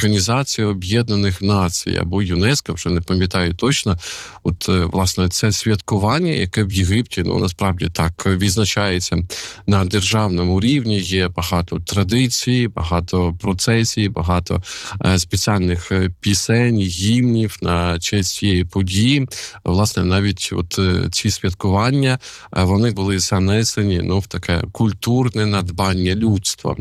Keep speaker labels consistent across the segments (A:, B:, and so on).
A: Організація Об'єднаних Націй або ЮНЕСКО, вже не пам'ятаю точно. От, власне, це святкування, яке в Єгипті, насправді так відзначається на державному рівні. Є багато традицій, багато процесій, багато спеціальних пісень, гімнів на честь цієї події. Власне, навіть от ці святкування, вони були занесені, в таке культурне надбання людства.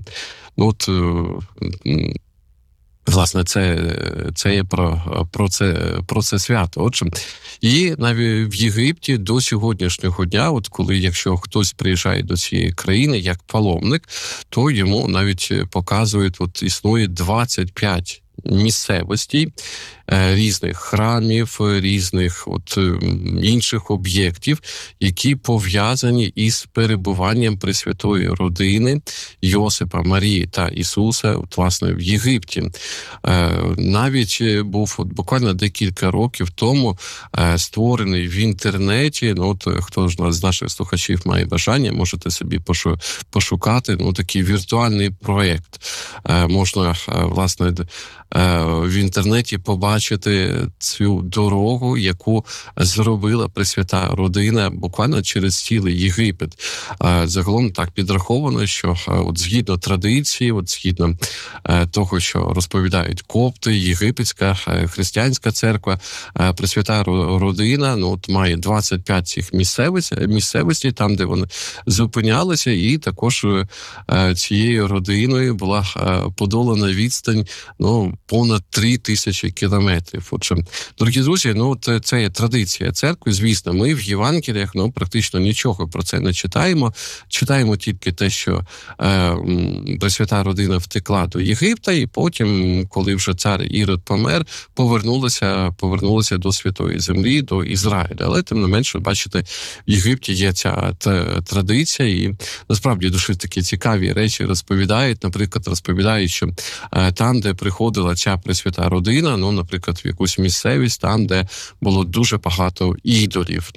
A: Власне, це є про це свято. Отже, і навіть в Єгипті до сьогоднішнього дня, от коли, якщо хтось приїжджає до цієї країни як паломник, то йому навіть показують, от існує 25 місцевостей, різних храмів, різних інших об'єктів, які пов'язані із перебуванням Пресвятої Родини Йосипа, Марії та Ісуса, власне, в Єгипті. Навіть був буквально декілька років тому створений в інтернеті, хто ж з наших слухачів має бажання, можете собі пошукати, такий віртуальний проєкт. Можна, власне, в інтернеті побачити цю дорогу, яку зробила Пресвята Родина буквально через цілий Єгипет. Загалом так підраховано, що згідно традиції, згідно того, що розповідають копти, єгипетська християнська церква, Пресвята Родина має 25 цих місцевостей, там, де вони зупинялися, і також цією родиною була подолана відстань понад 3000 кілометрів. Отже, дорогі друзі, це є традиція церкви. Звісно, ми в Євангеліях практично нічого про це не читаємо. Читаємо тільки те, що Пресвята Родина втекла до Єгипта, і потім, коли вже цар Ірод помер, повернулася до Святої Землі, до Ізраїля. Але, тим не менше, бачите, в Єгипті є ця традиція, і насправді дуже такі цікаві речі розповідають. Наприклад, розповідають, що там, де приходила ця Пресвята Родина, наприклад, в якусь місцевість, там, де було дуже багато ідолів.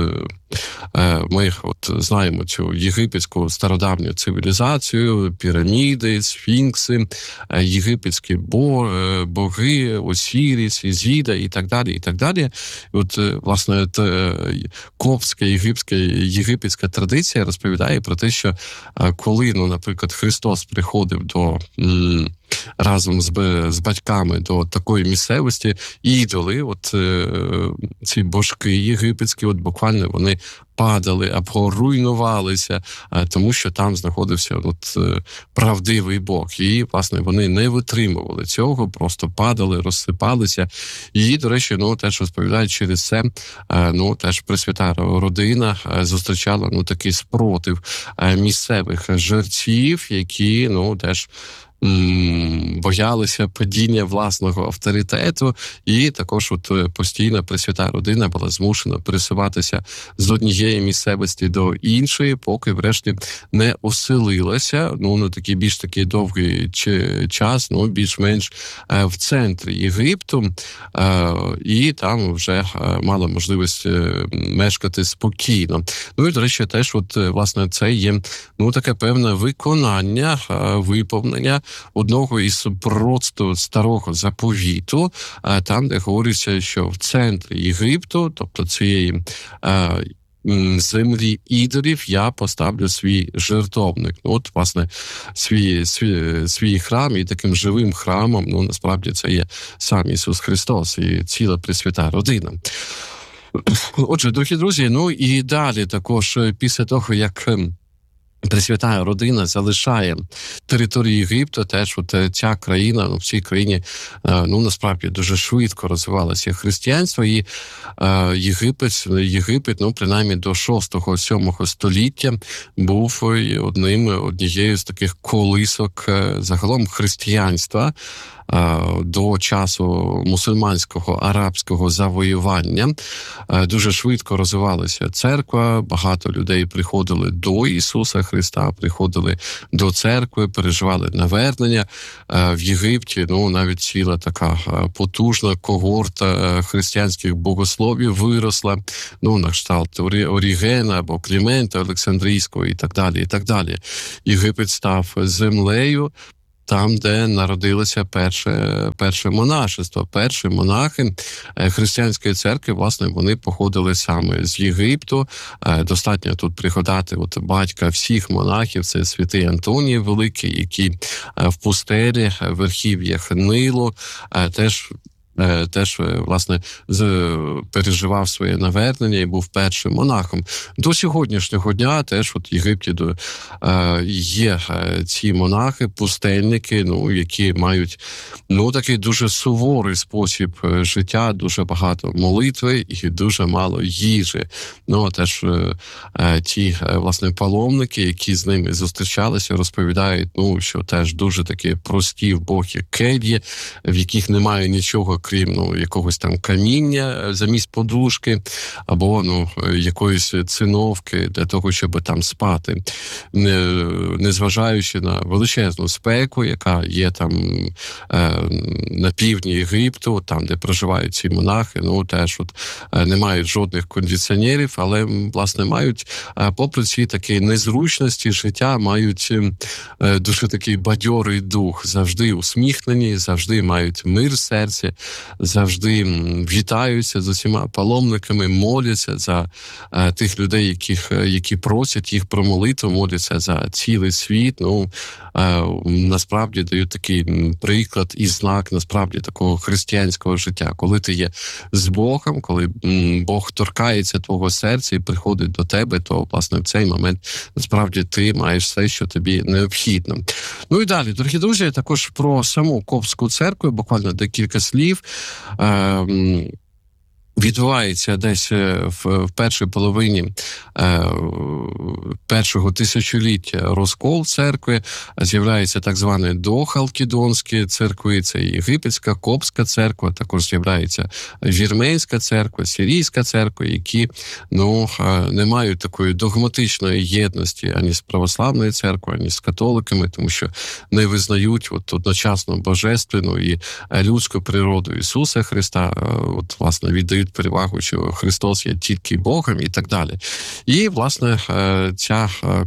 A: Ми знаємо цю єгипетську стародавню цивілізацію, піраміди, сфінкси, єгипетські боги, Осіріс, Ізіда і так далі, і так далі. Власне, коптська єгипетська традиція розповідає про те, що коли, наприклад, Христос приходив разом з батьками до такої місцевості, ідоли, ці божки єгипетські, буквально вони падали або руйнувалися, тому що там знаходився правдивий Бог. І, власне, вони не витримували цього, просто падали, розсипалися. І, до речі, теж розповідають, через це, теж Пресвята Родина зустрічала, такий спротив місцевих жерців, які, теж боялися падіння власного авторитету, і також постійно Пресвята Родина була змушена пересуватися з однієї місцевості до іншої, поки врешті не оселилася, на такий більш такий довгий час, більш-менш в центрі Єгипту, і там вже мала можливість мешкати спокійно. І, до речі, теж, власне, це є, таке певне виконання, виповнення одного із пророцтв Старого Заповіту, там, де говориться, що в центрі Єгипту, тобто цієї землі ідолів, я поставлю свій жертовник. Власне, свій храм, і таким живим храмом, насправді, це є сам Ісус Христос і ціла Пресвята Родина. Отже, дорогі друзі, і далі також, після того, як Пресвята Родина залишає територію Єгипту, теж ця країна, в цій країні, насправді дуже швидко розвивалося християнство, і Єгипет, принаймні до 6-7 століття був однією з таких колисок загалом християнства до часу мусульманського, арабського завоювання. Дуже швидко розвивалася церква, багато людей приходили до Ісуса Христа, приходили до церкви, переживали навернення. В Єгипті, навіть ціла така потужна когорта християнських богословів виросла, на кшталт Орігена або Клімента Олександрійського і так далі, і так далі. Єгипет став землею там, де народилося перше монашество. Перші монахи християнської церкви, власне, вони походили саме з Єгипту. Достатньо тут пригадати батька всіх монахів, це святий Антоній Великий, який в пустелі, в верхів'ях Нилу, теж, власне, переживав своє навернення і був першим монахом. До сьогоднішнього дня теж в Єгипті є ці монахи, пустельники, які мають такий дуже суворий спосіб життя, дуже багато молитви і дуже мало їжі. Теж ті, власне, паломники, які з ними зустрічалися, розповідають, що теж дуже такі прості вбогі кельї, в яких немає нічого, крім якогось там каміння замість подушки, або якоїсь циновки для того, щоб там спати. Незважаючи на величезну спеку, яка є там на півдні Єгипту, там, де проживають ці монахи, теж не мають жодних кондиціонерів, але, власне, мають, попри ці такі незручності життя, мають дуже такий бадьорий дух, завжди усміхнені, завжди мають мир в серці, завжди вітаються з усіма паломниками, моляться за тих людей, які просять їх про молитву, моляться за цілий світ. Насправді дають такий приклад і знак, насправді, такого християнського життя. Коли ти є з Богом, коли Бог торкається твого серця і приходить до тебе, то, власне, в цей момент, насправді, ти маєш все, що тобі необхідно. І далі, дорогі друзі, також про саму Коптську церкву, буквально декілька слів. Відбувається десь в першій половині першого тисячоліття розкол церкви, з'являється так звані дохалкідонські церкви, це Єгипетська, Коптська церква, також з'являється Вірменська церква, Сирійська церква, які не мають такої догматичної єдності ані з православною церквою, ані з католиками, тому що не визнають одночасно божественну і людську природу Ісуса Христа, власне, віддають перевагу, що Христос є тільки Богом і так далі. І, власне, ця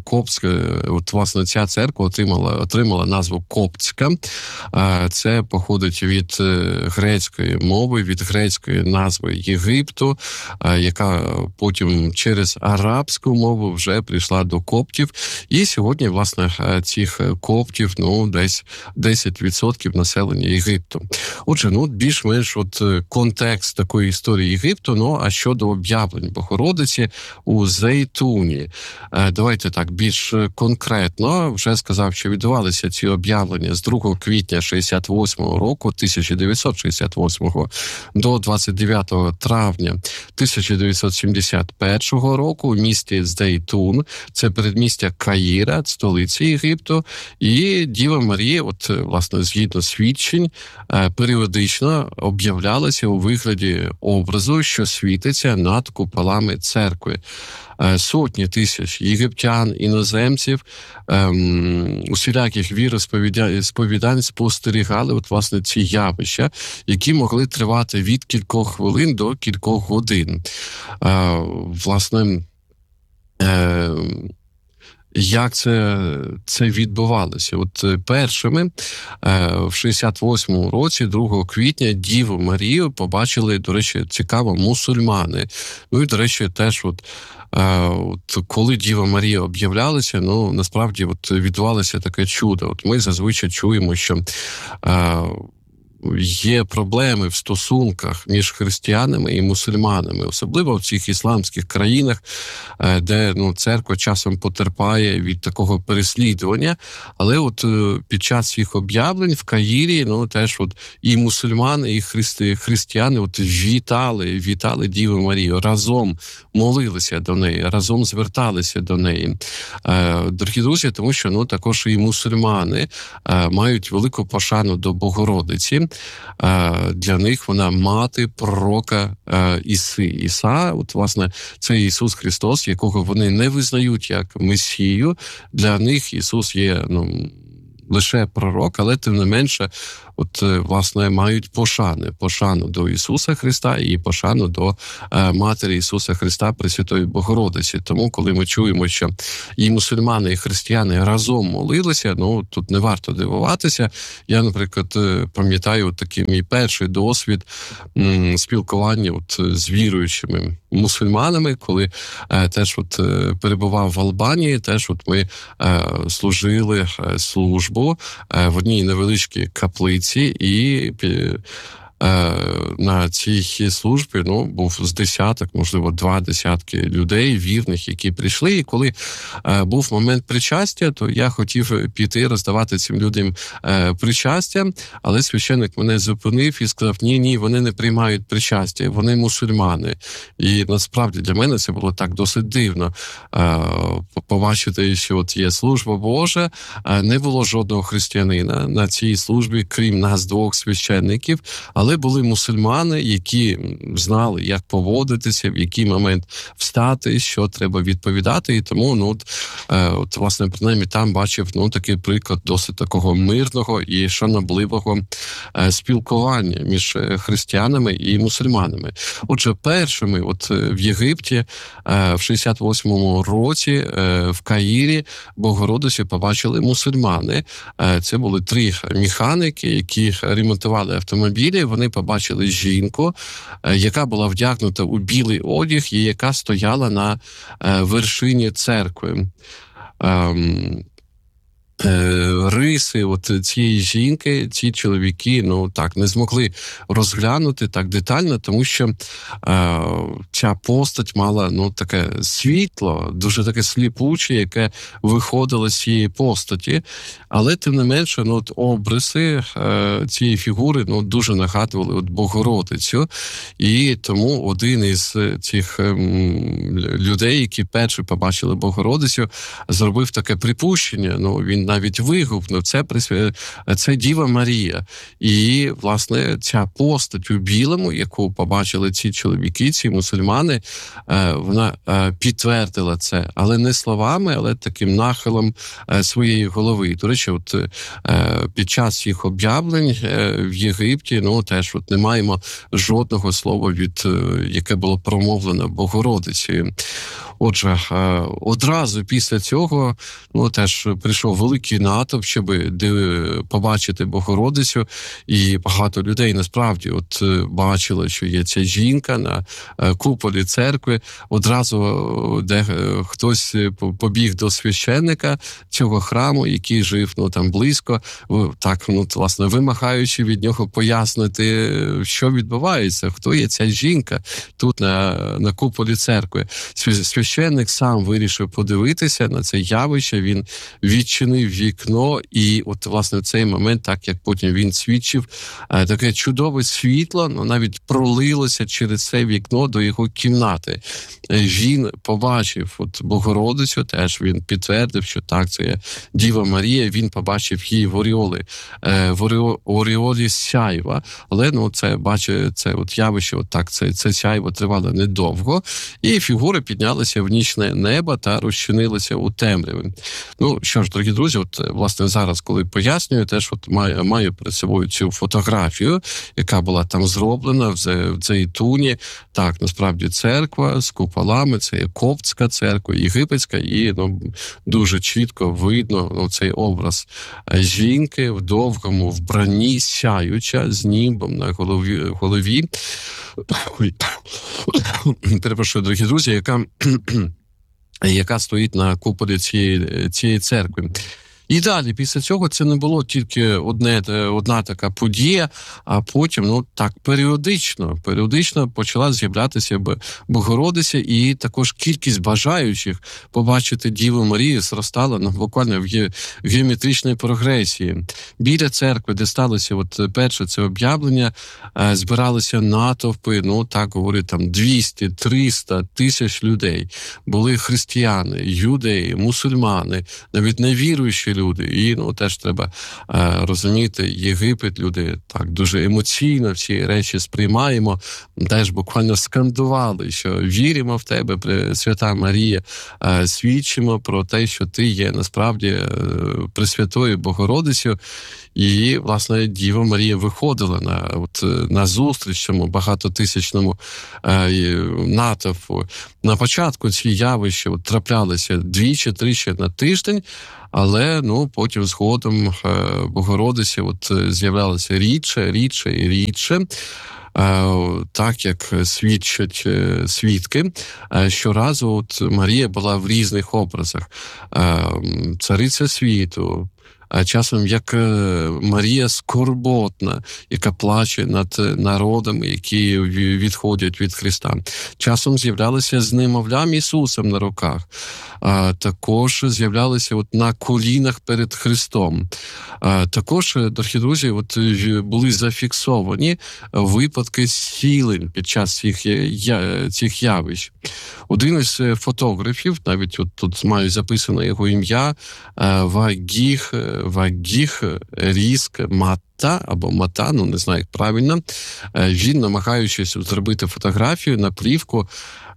A: ця церква отримала назву Коптська. Це походить від грецької мови, від грецької назви Єгипту, яка потім через арабську мову вже прийшла до коптів. І сьогодні, власне, цих коптів, десь 10% населення Єгипту. Отже, більш-менш контекст такої історії Єгипту, а щодо об'явлень Богородиці у Зейтуні. Давайте так, більш конкретно. Вже сказав, що відбувалися ці об'явлення з 2 квітня 1968 до 29 травня 1971 року у місті Зейтун, це передмістя Каїра, столиці Єгипту, і Діва Марія, власне, згідно свідчень, періодично об'являлася у вигляді образу, що світиться над куполами церкви. Сотні тисяч єгиптян, іноземців, усіляких віросповідань спостерігали власне ці явища, які могли тривати від кількох хвилин до кількох годин. Власне, як це відбувалося? Першими в 68-му році, 2 квітня, Діву Марію побачили, до речі, цікаво, мусульмани. І, до речі, теж коли Діва Марія об'являлася, насправді відбувалося таке чудо. Ми зазвичай чуємо, що є проблеми в стосунках між християнами і мусульманами, особливо в цих ісламських країнах, де церква часом потерпає від такого переслідування. Але під час їх об'явлень в Каїрі теж і мусульмани, і християни вітали Діву Марію, разом молилися до неї, разом зверталися до неї. Дорогі друзі, тому що також і мусульмани мають велику пошану до Богородиці. Для них вона мати пророка Іса. Власне, це Ісус Христос, якого вони не визнають як Месію. Для них Ісус є лише пророк, але тим не менше власне, мають пошану до Ісуса Христа і пошану до Матері Ісуса Христа Пресвятої Богородиці. Тому, коли ми чуємо, що і мусульмани, і християни разом молилися, тут не варто дивуватися. Я, наприклад, пам'ятаю такий мій перший досвід спілкування з віруючими мусульманами, коли теж перебував в Албанії, теж ми служили службу в одній невеличкій каплиці, і на цій службі був з десяток, можливо, 2 десятки людей вірних, які прийшли. І коли був момент причастя, то я хотів піти роздавати цим людям причастя, але священник мене зупинив і сказав: ні, вони не приймають причастя, вони мусульмани. І насправді для мене це було так досить дивно побачити, що є служба Божа, не було жодного християнина на цій службі, крім нас 2 священників, але були мусульмани, які знали, як поводитися, в який момент встати, що треба відповідати. І тому, власне, принаймні там бачив такий приклад досить такого мирного і шанобливого спілкування між християнами і мусульманами. Отже, першими в Єгипті в 68-му році в Каїрі Богородицю побачили мусульмани. Це були 3 механіки, які ремонтували автомобілі. Вони побачили жінку, яка була вдягнута у білий одяг і яка стояла на вершині церкви. Риси цієї жінки, ці чоловіки, не змогли розглянути так детально, тому що ця постать мала, таке світло, дуже таке сліпуче, яке виходило з цієї постаті, але тим не менше, обриси цієї фігури, дуже нагадували Богородицю, і тому один із цих людей, які перші побачили Богородицю, зробив таке припущення, він навіть вигукнув: це Діва Марія. І, власне, ця постать у білому, яку побачили ці чоловіки, ці мусульмани, вона підтвердила це, але не словами, але таким нахилом своєї голови. До речі, під час їх об'явлень в Єгипті, теж не маємо жодного слова, яке було промовлено Богородицею. Отже, одразу після цього теж прийшов великий натовп, щоб побачити Богородицю, і багато людей насправді бачили, що є ця жінка на куполі церкви. Одразу хтось побіг до священника цього храму, який жив там близько, так, власне, вимагаючи від нього пояснити, що відбувається, хто є ця жінка тут на куполі церкви. Священник сам вирішив подивитися на це явище, він відчинив вікно, і власне в цей момент, так як потім він свідчив, таке чудове світло навіть пролилося через це вікно до його кімнати. Він побачив Богородицю, теж він підтвердив, що так, це є Діва Марія, він побачив її в оріолі сяйва, але це явище, це сяйво тривало недовго, і фігури піднялися в нічне небо та розчинилися у темряві. Що ж, дорогі друзі, власне, зараз, коли пояснюю, теж маю перед собою цю фотографію, яка була там зроблена в Зейтуні. Так, насправді церква з куполами, це є коптська церква, єгипетська, і дуже чітко видно цей образ жінки в довгому вбранні, сяюча, з німбом на голові. Перепрошую, дорогі друзі, яка стоїть на куполі цієї церкви. І далі, після цього, це не було тільки одна така подія, а потім, періодично почала з'являтися Богородиця, і також кількість бажаючих побачити Діву Марію зростала буквально в геометричній прогресії. Біля церкви, де сталося перше це об'явлення, збиралися натовпи, так говорять, 200-300 тисяч людей. Були християни, юдеї, мусульмани, навіть невіруючі люди. І, теж треба розуміти, Єгипет, люди так дуже емоційно всі речі сприймаємо, теж буквально скандували, що віримо в тебе, Свята Марія, свідчимо про те, що ти є насправді Пресвятою Богородицею. І, власне, Діва Марія виходила на зустріч цьому багатотисячному натовпу. На початку ці явища траплялися двічі-тричі на тиждень, але потім згодом Богородиця з'являлася рідше і рідше. Так, як свідчать свідки, щоразу Марія була в різних образах. Цариця світу, часом як Марія скорботна, яка плаче над народами, які відходять від Христа. Часом з'являлися з немовлям Ісусом на руках. Також з'являлися на колінах перед Христом. Також, дорогі друзі, були зафіксовані випадки зцілень під час цих явищ. Один із фотографів, навіть тут маю записано його ім'я, Вагіх Ріск Мата, або Мата, не знаю, як правильно, він, намагаючись зробити фотографію на плівку,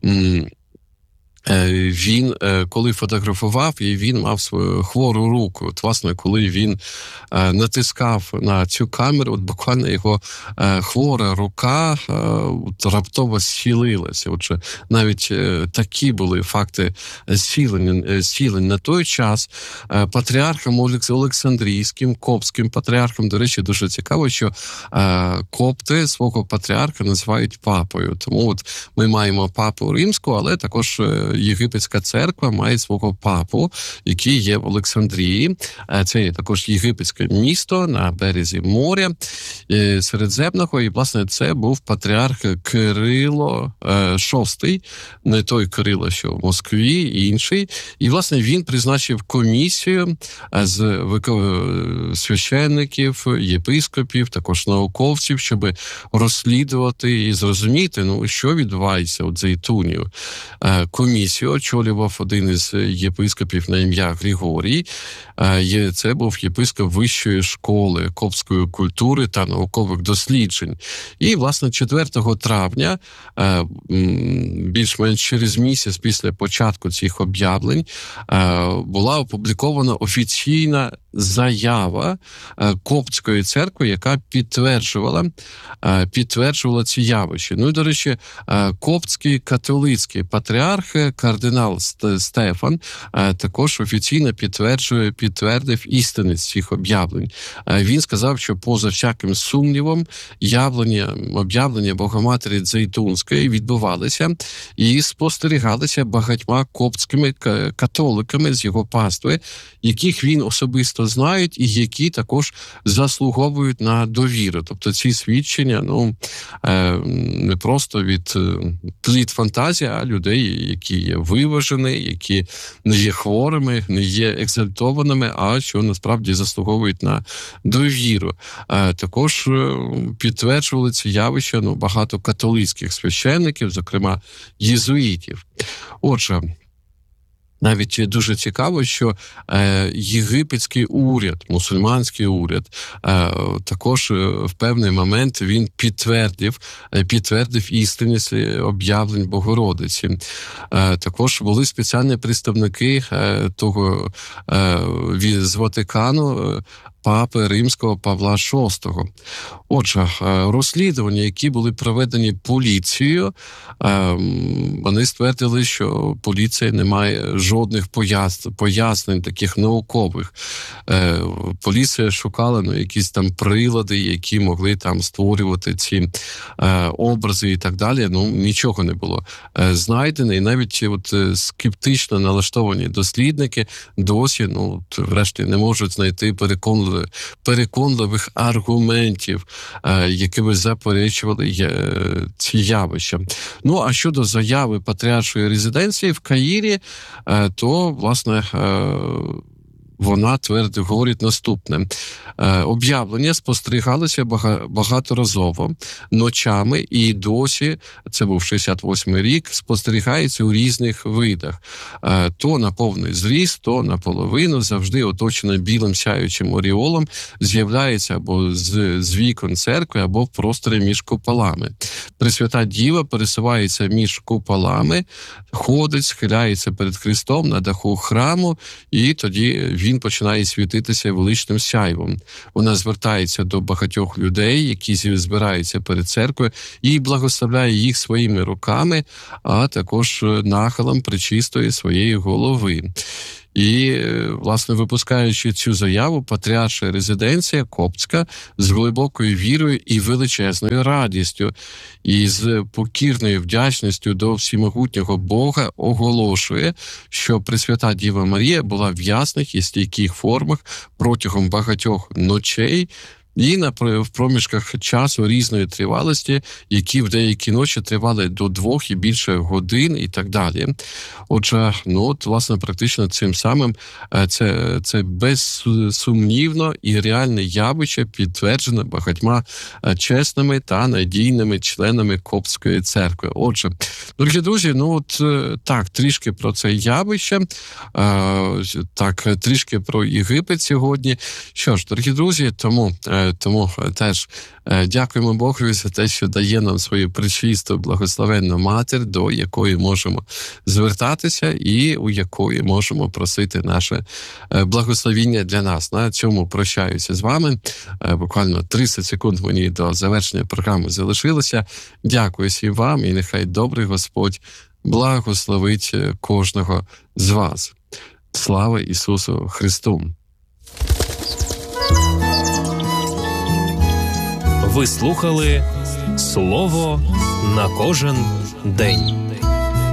A: він, коли фотографував, і він мав свою хвору руку. Власне, коли він натискав на цю камеру, буквально його хвора рука раптово зцілилася. Отже, навіть такі були факти зцілень на той час. Патріархом Олександрійським, коптським патріархом, до речі, дуже цікаво, що копти свого патріарха називають папою. Тому ми маємо папу римську, але також Єгипетська церква має свого папу, який є в Олександрії. Це є також єгипетське місто на березі моря Середземного. І, власне, це був патріарх Кирило VI, не той Кирило, що в Москві, інший. І, власне, він призначив комісію з священників, єпископів, також науковців, щоб розслідувати і зрозуміти, що відбувається у Зейтунію. Комісію очолював один із єпископів на ім'я Григорій. Це був єпископ Вищої школи коптської культури та наукових досліджень. І, власне, 4 травня, більш-менш через місяць після початку цих об'явлень, була опублікована офіційна заява коптської церкви, яка підтверджувала ці явища. І, до речі, коптський католицький патріарх, кардинал Стефан, також офіційно підтвердив істинність цих об'явлень. Він сказав, що поза всяким сумнівом об'явлення Богоматері Зейтунської відбувалися і спостерігалися багатьма коптськими католиками з його пастви, яких він особисто знає і які також заслуговують на довіру. Тобто ці свідчення, не просто від плід фантазії, а людей, які є виважені, які не є хворими, не є екзальтованими, а що насправді заслуговують на довіру. Також підтверджували ці явища багато католицьких священників, зокрема єзуїтів. Отже, навіть дуже цікаво, що єгипетський уряд, мусульманський уряд, також в певний момент він підтвердив істинність об'явлень Богородиці. Також були спеціальні представники того з Ватикану, папи Римського Павла VI. Отже, розслідування, які були проведені поліцією, вони ствердили, що поліція не має жодних пояснень таких наукових. Поліція шукала якісь там прилади, які могли там створювати ці образи і так далі. Нічого не було знайдено. І навіть скептично налаштовані дослідники досі, врешті, не можуть знайти переконливих аргументів, які би заперечували ці явища. А щодо заяви патріаршої резиденції в Каїрі, то, власне, вона твердо говорить наступне. Об'явлення спостерігалося багаторазово ночами, і досі, це був 68-й рік, спостерігається у різних видах. То на повний зріст, то наполовину, завжди оточено білим сяючим оріолом, з'являється або з вікон церкви, або в просторі між куполами. Пресвята Діва пересувається між куполами, ходить, схиляється перед Христом на даху храму, і тоді він починає світитися величним сяйвом. Вона звертається до багатьох людей, які збираються перед церквою, і благословляє їх своїми руками, а також нахилом пречистої своєї голови. І, власне, випускаючи цю заяву, патріарша резиденція Коптська з глибокою вірою і величезною радістю, і з покірною вдячністю до всемогутнього Бога оголошує, що Пресвята Діва Марія була в ясних і стійких формах протягом багатьох ночей, і в проміжках часу різної тривалості, які в деякі ночі тривали до 2 і більше годин і так далі. Отже, власне, практично цим самим це безсумнівно і реальне явище підтверджено багатьма чесними та надійними членами Коптської церкви. Отже, дорогі друзі, так, трішки про це явище, так, трішки про Єгипет сьогодні. Що ж, дорогі друзі, тому теж дякуємо Богові за те, що дає нам свою пречисту, благословенну матір, до якої можемо звертатися і у якої можемо просити наше благословіння для нас. На цьому прощаюся з вами. Буквально 30 секунд мені до завершення програми залишилося. Дякую всім вам, і нехай добрий Господь благословить кожного з вас. Слава Ісусу Христу!
B: Ви слухали «Слово на кожен день».